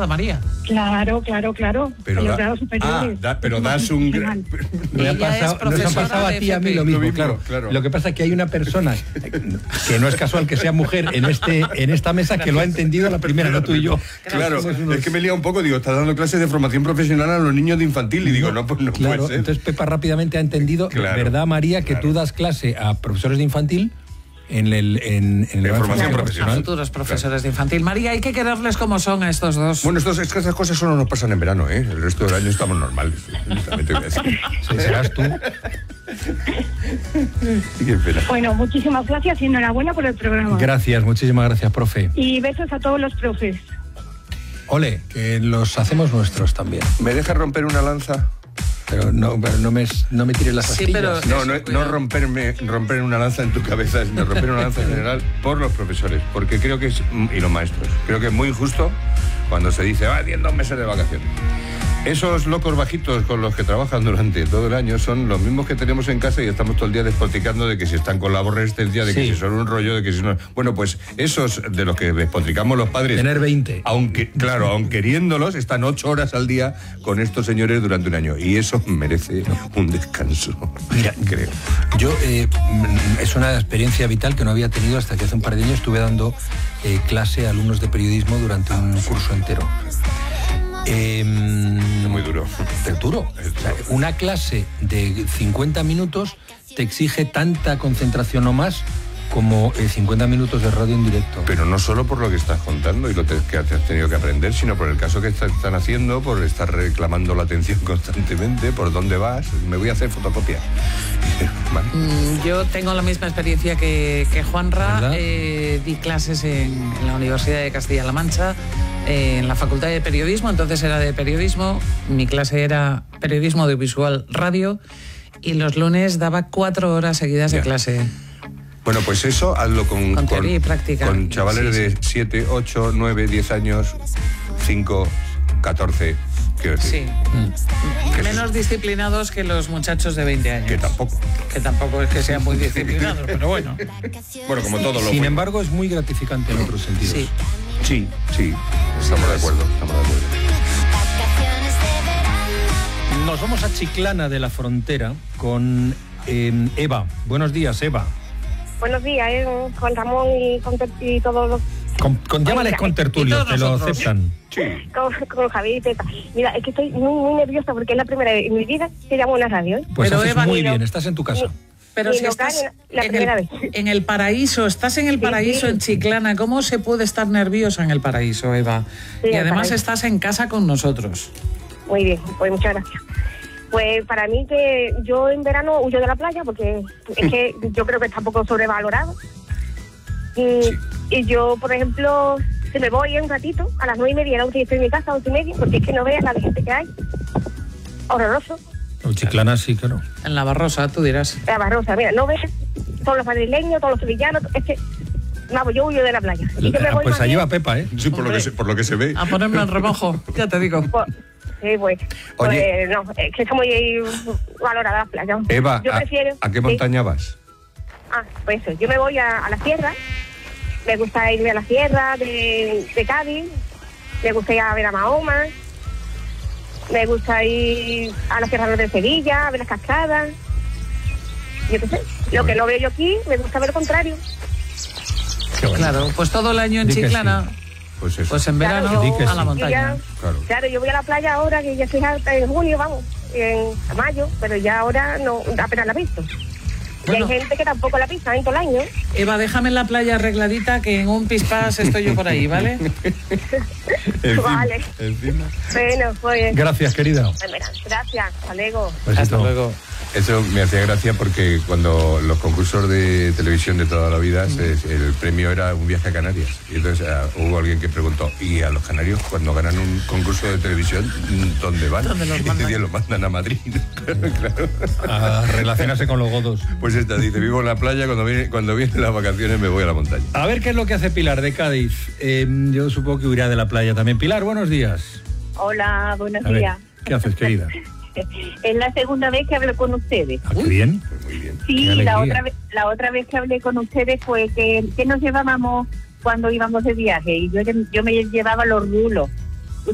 nada, María. Claro. Pero grados superiores. pero das un... Nos ha pasado a ti y a mí lo mismo, claro. Lo que pasa es que hay una persona, que no es casual que sea mujer en esta mesa, que lo ha entendido a la primera, no tú y yo. Claro, es que me lía un poco, digo, estás dando clases de formación profesional a los niños de infantil, y digo, no, pues no claro, puede ser. Entonces Pepa rápidamente ha entendido, ¿verdad, María, que tú das clase a profesores de infantil en formación profesional? Futuros profesores de infantil. María, hay que quererles como son a estos dos. Bueno, estas cosas solo nos pasan en verano, ¿eh? El resto del año estamos normales. Sí, serás tú. Qué pena. Bueno, muchísimas gracias y enhorabuena por el programa. Gracias, muchísimas gracias, profe. Y besos a todos los profes. Ole, que los hacemos nuestros también. ¿Me dejas romper una lanza? Pero no me tires las astillas. No romper una lanza en tu cabeza, sino romper una lanza en general por los profesores, porque creo que es, y los maestros, creo que es muy injusto cuando se dice, tienen 2 meses de vacaciones. Esos locos bajitos con los que trabajan durante todo el año son los mismos que tenemos en casa y estamos todo el día despotricando de que si están con la aborrecencia, de que si son un rollo, de que si no... Bueno, pues esos de los que despotricamos los padres... Tener 20. Aunque queriéndolos, están 8 horas al día con estos señores durante un año. Y eso merece un descanso. Mira, creo. Yo, es una experiencia vital que no había tenido hasta que hace un par de años estuve dando clase a alumnos de periodismo durante un curso entero. Muy duro. Es duro. O sea, una clase de 50 minutos te exige tanta concentración o más como 50 minutos de radio en directo. Pero no solo por lo que estás contando y lo que has tenido que aprender, sino por el caso que están haciendo, por estar reclamando la atención constantemente, por dónde vas. Me voy a hacer fotocopia. ¿Vale? Yo tengo la misma experiencia que Juanra. Di clases en la Universidad de Castilla-La Mancha, en la Facultad de Periodismo, entonces era de periodismo. Mi clase era periodismo audiovisual radio y los lunes daba 4 horas seguidas de clase. Bueno, pues eso hazlo con teoría y práctica. Con chavales de 7, 8, 9, 10 años, 5, 14, quiero decir. Sí. Menos disciplinados que los muchachos de 20 años. Que tampoco es que sean muy disciplinados, pero bueno. Bueno, como todo lo Sin embargo, es muy gratificante en otros sentidos. Sí. Estamos de acuerdo. Nos vamos a Chiclana de la Frontera con Eva. Buenos días, Eva. Buenos días, con Ramón y todos los... Llámales con tertulios, te lo aceptan. Sí. Con Javier y Pepa. Mira, es que estoy muy nerviosa porque es la primera vez en mi vida que llamo a una radio. Pues pero haces Eva, muy bien, estás en tu casa. Pero si estás en el paraíso, estás en el paraíso en Chiclana, ¿cómo se puede estar nerviosa en el paraíso, Eva? Sí, y además paraíso. Estás en casa con nosotros. Muy bien, pues muchas gracias. Pues para mí que yo en verano huyo de la playa porque es que yo creo que está un poco sobrevalorado. Y yo, por ejemplo, si me voy un ratito, a las 9:30, a estoy en mi casa, 11:30, porque es que no veas la de gente que hay. Horroroso. En Chiclana sí, claro. En la Barrosa, tú dirás. La Barrosa, mira, no ves todos los madrileños, todos los sevillanos, es que... Vamos, yo huyo de la playa. Y yo me voy pues allí bien. va Pepa, ¿eh? Sí, por lo que se ve. A ponerme en remojo, ya te digo. Sí, pues. Oye. No, es que está muy valorada la playa. Eva, yo prefiero, ¿a qué montaña vas? Pues eso, yo me voy a la sierra. Me gusta irme a la sierra de Cádiz. Me gusta ir a ver a Mahoma. Me gusta ir a la Sierra de Sevilla, a ver las cascadas. Yo qué sé. Lo que no veo yo aquí, me gusta ver lo contrario. Claro, pues todo el año en Chiclana. Pues eso. Pues en verano Claro, a la montaña. Claro, yo voy a la playa ahora, que ya estoy harta en junio, vamos, a mayo, pero ya ahora no, apenas la he visto. Bueno. Y hay gente que tampoco la pisa en todo el año. Eva, déjame en la playa arregladita, que en un pispás estoy yo por ahí, ¿vale? Vale. Bueno, pues... Gracias, querida. Gracias, hasta luego. Hasta luego. Eso me hacía gracia porque cuando los concursos de televisión de toda la vida, el premio era un viaje a Canarias. Y entonces hubo alguien que preguntó, ¿y a los canarios cuando ganan un concurso de televisión, dónde van? ¿Dónde los mandan? Y los mandan a Madrid. Claro. A relacionarse con los godos. Pues esta dice, vivo en la playa, cuando vienen las vacaciones me voy a la montaña. A ver qué es lo que hace Pilar de Cádiz. Yo supongo que huirá de la playa también. Pilar, buenos días. Hola, buenos A ver, días. ¿qué haces, querida? Es la segunda vez que hablo con ustedes. Qué bien. Pues muy bien. Sí, Qué la alegría. otra vez que hablé con ustedes fue que nos llevábamos cuando íbamos de viaje y yo me llevaba los rulos.